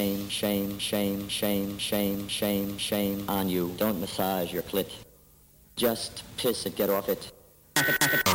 shame, shame, shame, shame, shame, shame on you. Don't massage your clit. Just piss it, get off it.